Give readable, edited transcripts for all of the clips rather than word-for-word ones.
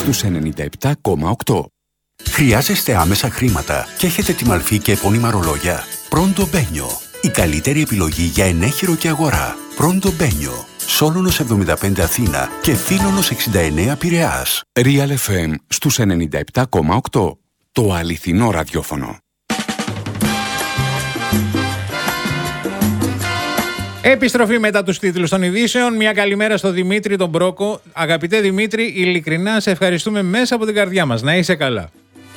στους 97,8. Χρειάζεστε άμεσα χρήματα και έχετε τη μαλφή και επώνυμα ρολόγια? Pronto Benio. Η καλύτερη επιλογή για ενέχειρο και αγορά. Pronto Benio. Σόλωνος 75 Αθήνα και Φίλωνος 69 Πειραιάς. Real FM στους 97,8. Το αληθινό ραδιόφωνο. Επιστροφή μετά τους τίτλους των ειδήσεων. Μια καλημέρα στο Δημήτρη τον Μπρόκο. Αγαπητέ Δημήτρη, ειλικρινά σε ευχαριστούμε μέσα από την καρδιά μας. Να είσαι καλά.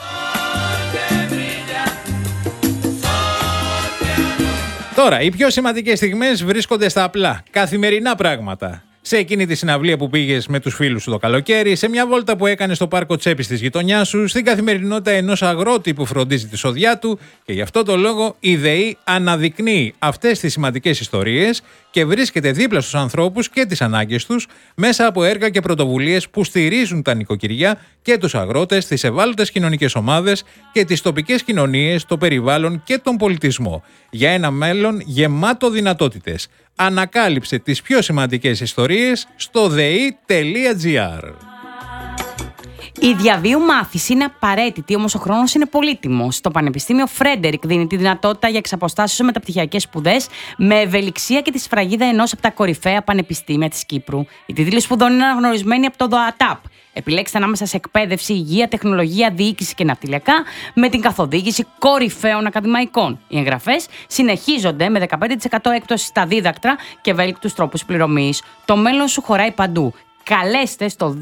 Τώρα, οι πιο σημαντικές στιγμές βρίσκονται στα απλά, καθημερινά πράγματα. Σε εκείνη τη συναυλία που πήγες με τους φίλους σου το καλοκαίρι, σε μια βόλτα που έκανες στο πάρκο Τσέπης της γειτονιάς σου, στην καθημερινότητα ενός αγρότη που φροντίζει τη σοδιά του, και γι' αυτό το λόγο η ΔΕΗ αναδεικνύει αυτές τις σημαντικές ιστορίες και βρίσκεται δίπλα στους ανθρώπους και τις ανάγκες τους μέσα από έργα και πρωτοβουλίες που στηρίζουν τα νοικοκυριά και τους αγρότες, τις ευάλωτες κοινωνικές ομάδες και τις τοπικές κοινωνίες, το περιβάλλον και τον πολιτισμό. Για ένα μέλλον γεμάτο δυνατότητες. Ανακάλυψε τις πιο σημαντικές ιστορίες στο dei.gr. Η διαβίου μάθηση είναι απαραίτητη, όμως ο χρόνος είναι πολύτιμος. Το Πανεπιστήμιο Φρέντερικ δίνει τη δυνατότητα για εξαποστάσεως μεταπτυχιακές σπουδές με ευελιξία και τη σφραγίδα ενός από τα κορυφαία πανεπιστήμια της Κύπρου. Οι τίτλοι σπουδών είναι αναγνωρισμένοι από το ΔΟΑΤΑΠ. Επιλέξτε ανάμεσα σε εκπαίδευση, υγεία, τεχνολογία, διοίκηση και ναυτιλιακά με την καθοδήγηση κορυφαίων ακαδημαϊκών. Οι εγγραφές συνεχίζονται με 15% έκπτωση στα δίδακτρα και ευέλικτους τρόπους πληρωμής. Το μέλλον σου χωράει παντού. Καλέστε στο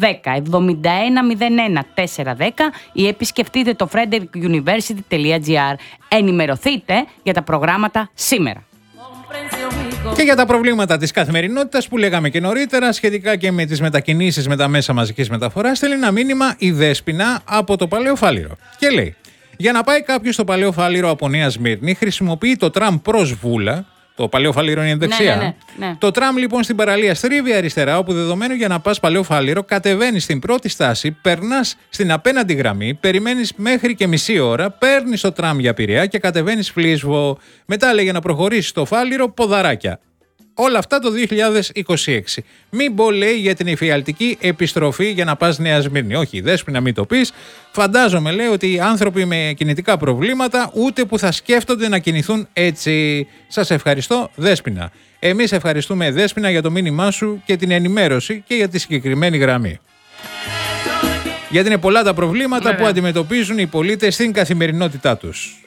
210-7101-410 ή επισκεφτείτε το frederickuniversity.gr. Ενημερωθείτε για τα προγράμματα σήμερα. Και για τα προβλήματα της καθημερινότητας που λέγαμε και νωρίτερα, σχετικά και με τις μετακινήσεις με τα μέσα μαζικής μεταφοράς, στέλνει ένα μήνυμα η Δέσποινα από το Παλαιό Φάληρο. Και λέει: για να πάει κάποιος στο Παλαιό Φάληρο από Νέα Σμύρνη, χρησιμοποιεί το τραμ προς Βούλα. Το Παλαιό Φάληρο είναι δεξιά. Ναι. Το τραμ λοιπόν στην παραλία στρίβει αριστερά, όπου δεδομένου για να πας Παλαιό Φάληρο, κατεβαίνεις στην πρώτη στάση, περνάς στην απέναντι γραμμή, περιμένεις μέχρι και μισή ώρα, παίρνεις το τραμ για Πειραιά και κατεβαίνεις Φλίσβο. Μετά λέει για να προχωρήσεις στο Φάληρο, ποδαράκια. Όλα αυτά το 2026. Μην πω, λέει, για την εφιαλτική επιστροφή για να πας Νέα Σμύρνη. Όχι, Δέσποινα, μην το πεις. Φαντάζομαι, λέει, ότι οι άνθρωποι με κινητικά προβλήματα ούτε που θα σκέφτονται να κινηθούν έτσι. Σας ευχαριστώ, Δέσποινα. Εμείς ευχαριστούμε, Δέσποινα, για το μήνυμά σου και την ενημέρωση και για τη συγκεκριμένη γραμμή. Γιατί είναι πολλά τα προβλήματα που αντιμετωπίζουν οι πολίτες στην καθημερινότητά τους.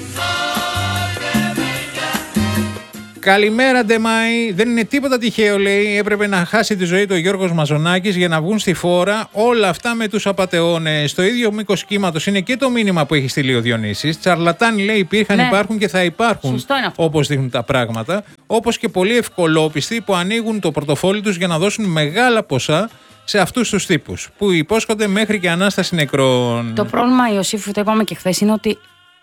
Καλημέρα, Ντεμάη. Δεν είναι τίποτα τυχαίο, λέει. Έπρεπε να χάσει τη ζωή του ο Γιώργος Μαζονάκης για να βγουν στη φόρα όλα αυτά με τους απατεώνες. Στο ίδιο μήκος κύματος είναι και το μήνυμα που έχει στείλει ο Διονύσης. Τσαρλατάνοι, λέει, υπήρχαν, υπάρχουν και θα υπάρχουν. Όπως δείχνουν τα πράγματα. Όπως και πολλοί ευκολόπιστοι που ανοίγουν το πορτοφόλι τους για να δώσουν μεγάλα ποσά σε αυτούς τους τύπους που υπόσχονται μέχρι και ανάσταση νεκρών. Το πρόβλημα, Ιωσήφου, το είπαμε και χθες, είναι ότι